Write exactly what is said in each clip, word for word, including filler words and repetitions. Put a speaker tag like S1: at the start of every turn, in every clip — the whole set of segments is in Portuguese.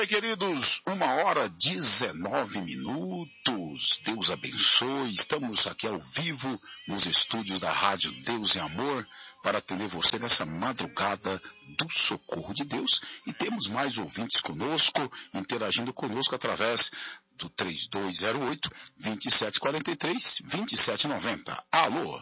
S1: dia, queridos. Uma hora dezenove minutos. Deus abençoe. Estamos aqui ao vivo nos estúdios da Rádio Deus e Amor para atender você nessa madrugada do Socorro de Deus. E temos mais ouvintes conosco, interagindo conosco através do três dois zero oito, dois sete quatro três, dois sete nove zero. Alô?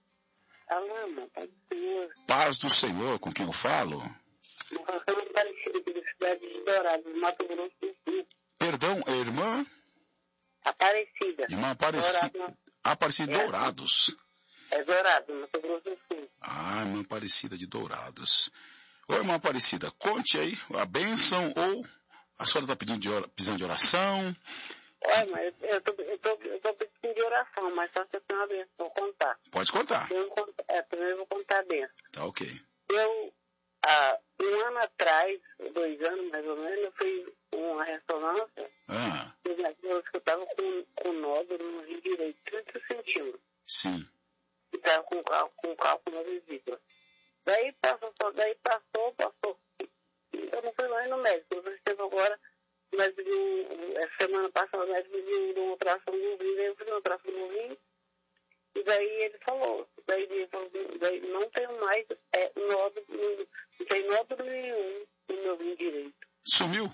S2: Alô, irmão, paz do Senhor.
S1: Paz do Senhor, com quem eu falo?
S2: Uma Aparecida aqui da cidade de Dourados, Mato Grosso do Sul.
S1: Perdão, é irmã?
S2: Aparecida.
S1: Irmã Aparecida.
S2: Dourado,
S1: Aparecida de
S2: é,
S1: Dourados.
S2: É Dourados, Mato Grosso do Sul.
S1: Ah, irmã Aparecida de Dourados. Ô, irmã Aparecida, conte aí a bênção ou a senhora está pedindo de ora, precisando de oração?
S2: Olha, mas eu tô, eu, tô, eu tô pedindo de oração, mas só se eu tenho uma bênção, vou contar.
S1: Pode contar.
S2: Eu, é, primeiro eu vou contar a bênção.
S1: Tá ok.
S2: Eu, há um ano atrás, dois anos mais ou menos, eu fiz uma ressonância.
S1: Ah.
S2: E eu estava com, com nódulo no rim direito, trinta centímetros.
S1: Sim.
S2: E estava com, com cálculo na vesícula. Daí passou, daí passou, passou. Eu não fui mais no médico. Eu esteve agora, mas essa semana passada o médico me deu uma ultrassom no rim, daí eu fiz uma ultrassom no rim. E daí ele falou, daí ele falou, daí não tenho mais é, nódulo, não tem nódulo nenhum no meu rim direito.
S1: Sumiu?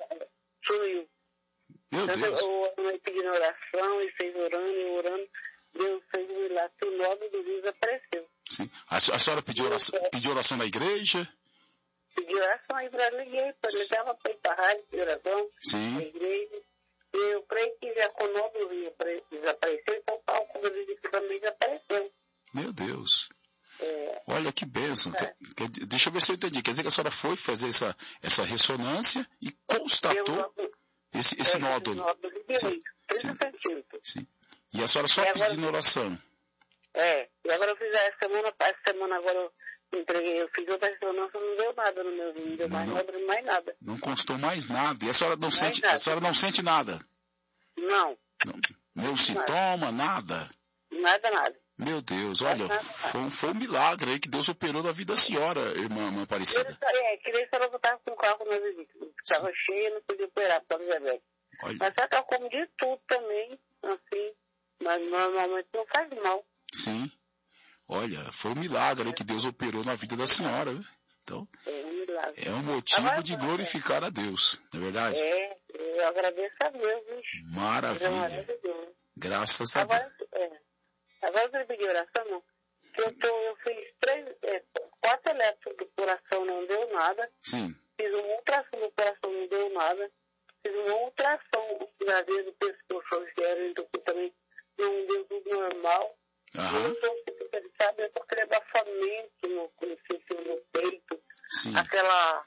S2: Sumiu.
S1: Meu
S2: então,
S1: Deus.
S2: eu, eu pedi oração, e fez orando, e orando, Deus fez um milagre, que o nódulo do rim desapareceu.
S1: Sim. A, a senhora pediu oração, pediu oração na igreja?
S2: Pedi oração aí para liguei, para ligar para ir para a rádio de oração,
S1: Sim.
S2: na igreja. E eu creio que já com o nódulo do rim desapareceu, então o cálculo da vesícula também desapareceu.
S1: Meu Deus.
S2: É,
S1: Olha que bênção.
S2: É.
S1: Quer- Deixa eu ver se eu entendi. Quer dizer que a senhora foi fazer essa, essa ressonância e constatou
S2: nódulo,
S1: esse, esse
S2: é,
S1: nódulo.
S2: nódulo direito,
S1: Sim.
S2: trinta centímetros.
S1: Sim. E a senhora só
S2: E agora-
S1: pedindo oração.
S2: É, e agora eu fiz essa semana, essa semana agora eu entreguei, eu fiz outra ressonância, não deu nada no meu rim, não deu mais
S1: Não.
S2: nódulo, mais nada.
S1: Não constou mais nada. E a senhora não,
S2: Mais
S1: sente,
S2: nada.
S1: a senhora não sente nada.
S2: Não,
S1: Não, nenhum sintoma, nada.
S2: nada, nada.
S1: Meu Deus, olha, foi, um- foi um milagre aí que Deus operou na vida da senhora, irmã, irmã Aparecida.
S2: É, queria saber que eu estava com o cálculo na vesícula, estava cheia, não podia operar por causa do diabetes.
S1: Olha,
S2: Mas só que eu como de tudo também, assim, mas normalmente não faz mal.
S1: sim. Olha, foi um milagre aí que Deus operou na vida da senhora, viu? Então,
S2: É um milagre.
S1: é um motivo
S2: Agora,
S1: de glorificar a Deus, não é verdade?
S2: É, eu agradeço a Deus, bicho. É
S1: Maravilha.
S2: maravilhoso.
S1: Graças a Deus.
S2: Agora, é, agora eu quero pedir oração, não. Que eu, tô, eu fiz três, é, quatro eletros do coração, não deu nada.
S1: Sim.
S2: Fiz uma ultrassom do coração, não deu nada. Fiz uma ultrassom na vez do pescoço, então também não deu tudo normal.
S1: Aham.
S2: Eu estou, sabe, eu estou com aquele abafamento no, no, no peito,
S1: Sim.
S2: aquela,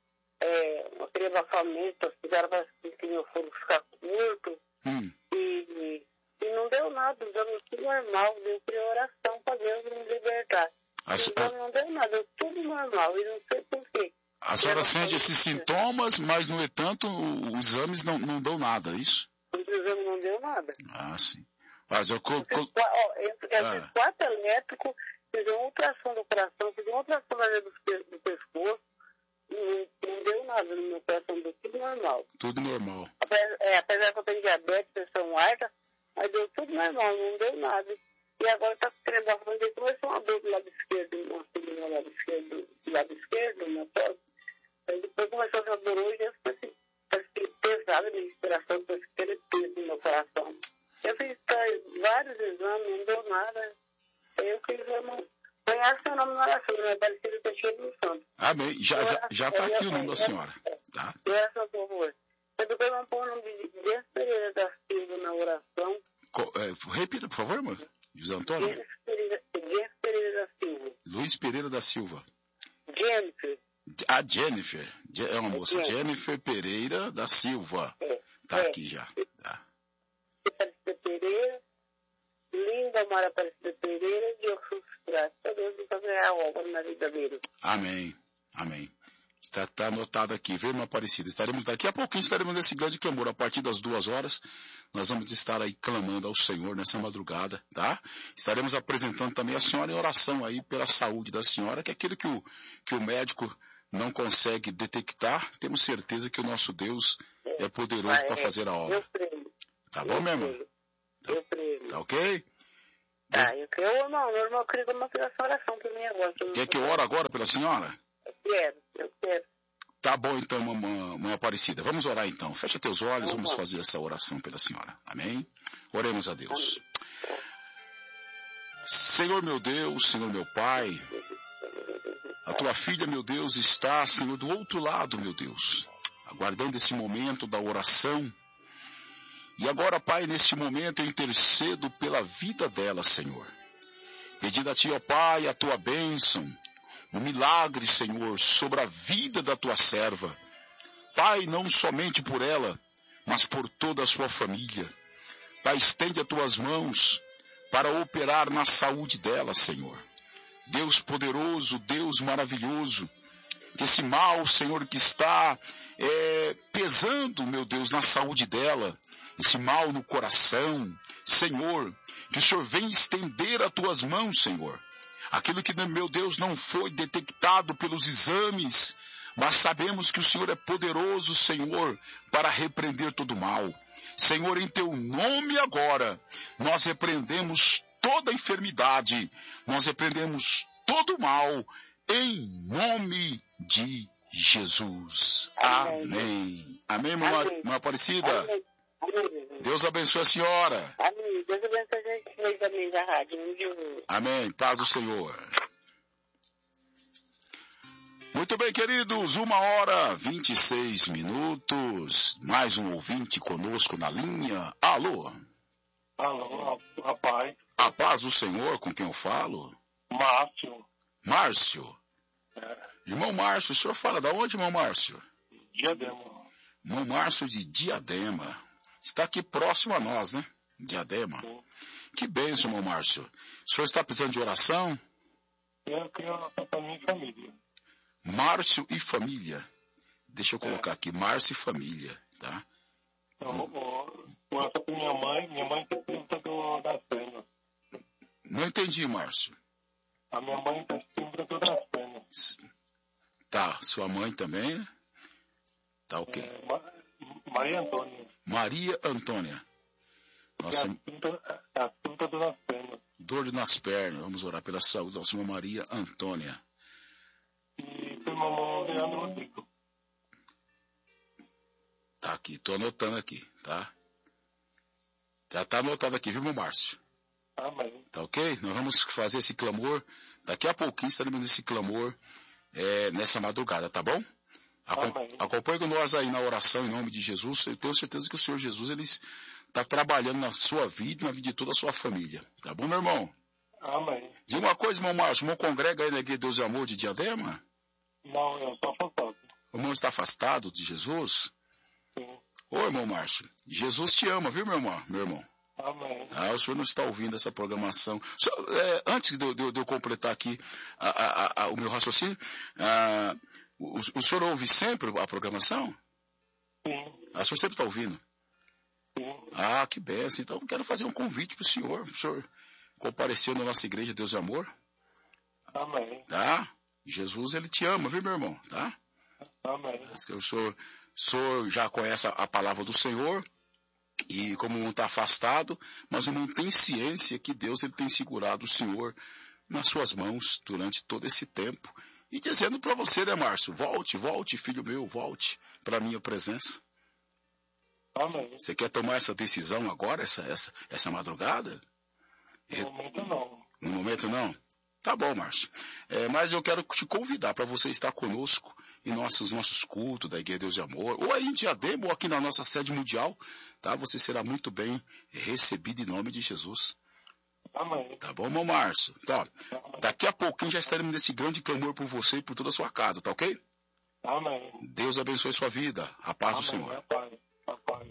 S2: é, aquele abafamento, as cigarras que meu fogo ficar curto.
S1: Hum.
S2: E, e não deu nada, deu tudo normal, deu que oração para Deus me libertar.
S1: A,
S2: Então
S1: a,
S2: não deu nada, deu tudo normal, e não sei por quê.
S1: a senhora sente esses sintomas, mas, no entanto, o- os exames não, não dão nada, é isso?
S2: O exame não deu nada.
S1: Ah, sim. Mas eu, co-
S2: Eu fiz,
S1: co-
S2: qua- ó, eu, eu
S1: Ah.
S2: fiz quatro elétricos, fiz uma ultrassom do coração, fiz uma ultrassom na do, pe- do pescoço, e não, não deu nada no meu coração, deu tudo normal.
S1: tudo normal.
S2: Apesar, é, apesar que eu tenho diabetes, pressão alta, mas deu tudo normal, não deu nada. E agora está querendo abafando, ele começou uma dor do lado esquerdo, uma subida do lado esquerdo, do lado esquerdo, na tosse. Aí depois começou essa dor hoje, eu parece, parece que pesada a minha respiração, parece que ele peso no meu coração. Eu fiz tá, vários exames, não deu nada. Aí eu fiz uma... Ganhar seu nome na oração, né? Aparecido Teixeira do Santo.
S1: Amém. Já está já, tá aqui o nome da senhora. Tá?
S2: Oração, por favor. Eu depois vou pôr o nome de Dias Pereira da Silva na oração.
S1: Co- é, repita, por favor, irmã. José Antônio.
S2: Dias Pereira, Dias Pereira da Silva.
S1: Luiz Pereira da Silva.
S2: Jennifer.
S1: A Jennifer. Je- É uma moça.
S2: Jennifer.
S1: Jennifer Pereira da Silva.
S2: É.
S1: Tá
S2: é.
S1: aqui já. Tá.
S2: Aparecida Pereira. Linda Mara Aparecida Pereira. De Oxus Prato. Para Deus me fazer a obra na vida dele.
S1: Amém. Amém. Está, está anotado aqui, viu, irmã Aparecida? Estaremos daqui a pouquinho, estaremos nesse grande clamor. A partir das duas horas, nós vamos estar aí clamando ao Senhor nessa madrugada, tá? Estaremos apresentando também a senhora em oração aí pela saúde da senhora, que é aquilo que o, que o médico não consegue detectar, temos certeza que o nosso Deus é poderoso
S2: Ah,
S1: para
S2: é.
S1: fazer a obra.
S2: Eu creio.
S1: Tá bom,
S2: Eu
S1: minha irmã?
S2: creio. Eu creio.
S1: Tá ok?
S2: Tá, eu creio. Eu não, meu irmão, eu queria uma oração para mim agora. Que eu não
S1: Quer que eu
S2: tô-
S1: ore agora pela senhora?
S2: Eu quero, eu quero.
S1: Tá bom, então, mamãe, mãe Aparecida. Vamos orar, então. Fecha teus olhos,
S2: Vamos
S1: vamos
S2: lá.
S1: fazer essa oração pela senhora. Amém? Oremos a Deus. Senhor meu Deus, Senhor meu Pai, a tua filha, meu Deus, está, Senhor, do outro lado, meu Deus, aguardando esse momento da oração. E agora, Pai, neste momento eu intercedo pela vida dela, Senhor. Pedindo a Ti, ó Pai, a Tua bênção, um milagre, Senhor, sobre a vida da Tua serva. Pai, não somente por ela, mas por toda a sua família. Pai, estende as Tuas mãos para operar na saúde dela, Senhor. Deus poderoso, Deus maravilhoso, que esse mal, Senhor, que está é, pesando, meu Deus, na saúde dela, esse mal no coração, Senhor, que o Senhor venha estender as Tuas mãos, Senhor. Aquilo que, meu Deus, não foi detectado pelos exames, mas sabemos que o Senhor é poderoso, Senhor, para repreender todo mal. Senhor, em Teu nome agora, nós repreendemos toda enfermidade, nós repreendemos todo mal, em nome de Jesus.
S2: Amém.
S1: Amém. Amém, mamãe
S2: Amém.
S1: mamãe Aparecida?
S2: Amém. Amém.
S1: Deus abençoe a senhora.
S2: Amém. Deus abençoe a gente aí também da rádio. Em nome de Jesus.
S1: Amém. Paz do Senhor. Muito bem, queridos. Uma hora, vinte e seis minutos. Mais um ouvinte conosco na linha. Alô?
S3: Alô, rapaz.
S1: A paz do Senhor, com quem eu falo?
S3: Márcio.
S1: Márcio.
S3: É,
S1: Irmão Márcio, o senhor fala de onde, irmão Márcio?
S3: Diadema.
S1: Irmão Márcio de Diadema. Está aqui próximo a nós, né? Diadema.
S3: Sim.
S1: Que bênção, irmão Márcio. O senhor está precisando de oração?
S3: Eu queria oração para minha família.
S1: Márcio e família. Deixa eu colocar aqui, Márcio e família, tá?
S3: Então, oração para minha mãe. Minha mãe está sempre das pernas.
S1: Não entendi, Márcio.
S3: A minha mãe está sempre das pernas.
S1: Tá, sua mãe também, né? Tá ok.
S3: É, Ma- Maria Antônia.
S1: Maria Antônia.
S3: É
S1: Nossa,
S3: a cinta das pernas.
S1: dor nas pernas. Vamos orar pela saúde da nossa irmã Maria Antônia.
S3: E foi meu irmão Leandro Rodrigo.
S1: Tá aqui, tô anotando aqui, tá? Já tá anotado aqui, viu, meu Márcio?
S3: Amém.
S1: Tá ok? Nós vamos fazer esse clamor. Daqui a pouquinho estaremos esse clamor é, nessa madrugada, tá bom? Acom
S3: Amém.
S1: Acompanhe com nós aí na oração em nome de Jesus. Eu tenho certeza que o Senhor Jesus ele está trabalhando na sua vida e na vida de toda a sua família. Tá bom, meu irmão?
S3: Amém.
S1: Diga uma coisa, irmão Márcio. O irmão congrega aí na Igreja Deus e Amor de Diadema?
S3: Não, eu estou afastado.
S1: O irmão está afastado de Jesus?
S3: Sim.
S1: Ô, irmão Márcio, Jesus te ama, viu, meu irmão? Meu irmão.
S3: Amém.
S1: Ah, o senhor não está ouvindo essa programação. Só, é, antes de eu, de, eu, de eu completar aqui a, a, a, o meu raciocínio, a, o, o senhor ouve sempre a programação?
S3: Sim.
S1: Ah, o senhor sempre está ouvindo?
S3: Sim.
S1: Ah, que benção. Então eu quero fazer um convite para o senhor. O senhor comparecer na nossa igreja Deus e Amor.
S3: Amém.
S1: Tá? Jesus, ele te ama, viu, meu irmão? Tá?
S3: Amém.
S1: O senhor, o senhor já conhece a, a palavra do Senhor. E como não está afastado, mas não tem ciência que Deus ele tem segurado o Senhor nas suas mãos durante todo esse tempo. E dizendo para você, né, Márcio? Volte, volte, filho meu, volte para a minha presença.
S3: Amém.
S1: Você quer tomar essa decisão agora, essa, essa, essa madrugada?
S3: No momento não.
S1: No momento não? Tá bom, Márcio. É, mas eu quero te convidar para você estar conosco em nossos, nossos cultos da Igreja Deus e Amor, ou aí em Diadema, ou aqui na nossa sede mundial, tá? Você será muito bem recebido em nome de Jesus.
S3: Amém.
S1: Tá bom, meu Márcio? Tá.
S3: Amém.
S1: Daqui a pouquinho já estaremos nesse grande clamor por você e por toda a sua casa, tá ok?
S3: Amém.
S1: Deus abençoe sua vida. A paz do
S3: Amém.
S1: Senhor.
S3: Papai. Papai.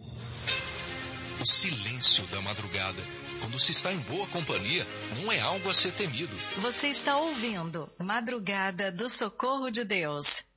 S4: O silêncio da madrugada, quando se está em boa companhia, não é algo a ser temido.
S5: Você está ouvindo Madrugada do Socorro de Deus.